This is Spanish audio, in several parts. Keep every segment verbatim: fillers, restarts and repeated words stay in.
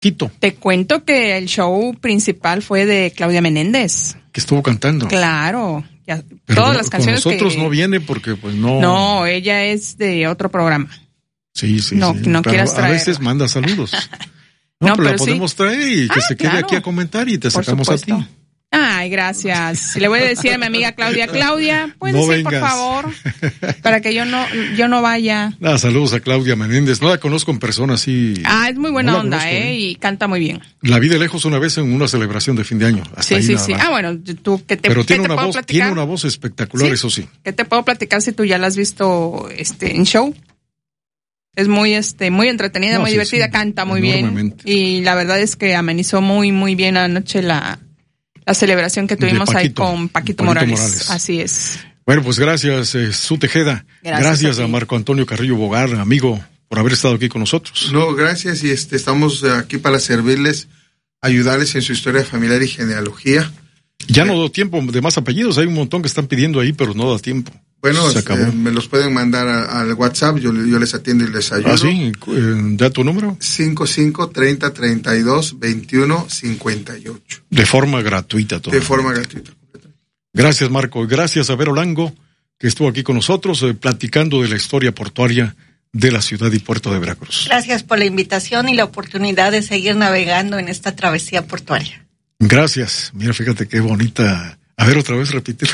Quito. Te cuento que el show principal fue de Claudia Menéndez. Que estuvo cantando. Claro. Ya, pero todas no, las canciones con nosotros que... no viene porque pues no... No, ella es de otro programa. Sí, sí, no, sí. No pero quieras traer. A veces manda saludos. No, no pero, pero la podemos sí. traer y que ah, se quede claro. aquí a comentar y te por sacamos supuesto. a ti. Ay, gracias. Le voy a decir a mi amiga Claudia, Claudia, puedes no ir, por favor, para que yo no, yo no vaya. Ah, saludos a Claudia Menéndez. No la conozco en persona, sí. Ah, es muy buena no onda, conozco, eh, y canta muy bien. La vi de lejos una vez en una celebración de fin de año. Hasta sí, ahí sí, nada sí. más. Ah, bueno, tú, ¿qué te, Pero ¿qué tiene te una puedo voz, platicar? tiene una voz espectacular, ¿Sí? eso sí. ¿Qué te puedo platicar si tú ya la has visto, este, en show? Es muy, este, muy entretenida, no, muy sí, divertida, sí, canta muy bien. Y la verdad es que amenizó muy, muy bien anoche la, la celebración que tuvimos Paquito, ahí con Paquito, Paquito Morales. Morales. Así es. Bueno, pues gracias, eh, Su Tejeda. Gracias, gracias a, a Marco Antonio Carrillo Bogar, amigo, por haber estado aquí con nosotros. No, gracias, y este, estamos aquí para servirles, ayudarles en su historia familiar y genealogía. Ya eh, no da tiempo de más apellidos, hay un montón que están pidiendo ahí, pero no da tiempo. Bueno, este, me los pueden mandar a, al WhatsApp, yo, yo les atiendo y les ayudo. ¿Ah, sí? ¿Da tu número? cinco cinco, treinta, treinta y dos, veintiuno, cincuenta y ocho. De forma gratuita todo. De forma gratuita. Gracias, Marco. Gracias a Vero Lango, que estuvo aquí con nosotros, eh, platicando de la historia portuaria de la ciudad y puerto de Veracruz. Gracias por la invitación y la oportunidad de seguir navegando en esta travesía portuaria. Gracias. Mira, fíjate qué bonita. A ver, otra vez, repítelo.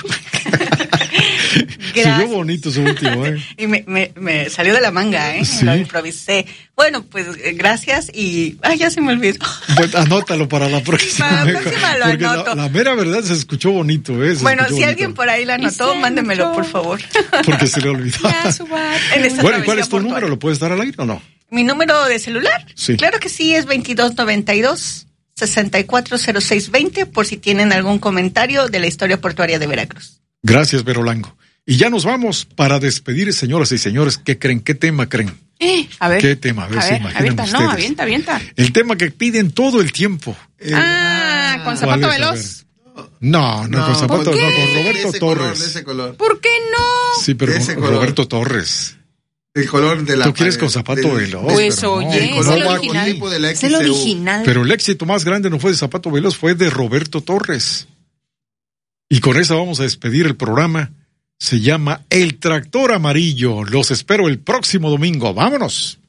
Se vio bonito su último, ¿eh? Y me, me, me salió de la manga, ¿eh? Sí. Lo improvisé. Bueno, pues gracias y... Ay, ya se me olvidó. Pues anótalo para la próxima. Para la próxima lo Porque anoto. La, la mera verdad se escuchó bonito, ¿eh? Se bueno, si bonito. alguien por ahí la anotó, mándemelo, por favor. Porque se le olvidó. Bueno, ¿y cuál es tu portuaria. número? ¿Lo puedes dar al aire o no? ¿Mi número de celular? Sí. Claro que sí, es veintidós noventa y dos, sesenta y cuatro cero seis veinte, por si tienen algún comentario de la historia portuaria de Veracruz. Gracias, Vero Lango. Y ya nos vamos para despedir, señoras y señores. ¿Qué creen? ¿Qué tema creen? Eh, a ver. ¿Qué tema? A ver, a si ver, imaginan avienta, ustedes. No, avienta, avienta. El tema que piden todo el tiempo. El... Ah, con Zapato Veloz. No, no, no, con Zapato, no, con Roberto ese Torres. Color, de ese color. ¿Por qué no? Sí, pero con color. Roberto Torres. El color de la... ¿Tú quieres con Zapato Veloz? Pues oye, no, es no, el original. Es el original. Pero el éxito más grande no fue de Zapato Veloz, fue de Roberto Torres. Y con eso vamos a despedir el programa. Se llama El Tractor Amarillo. Los espero el próximo domingo. ¡Vámonos!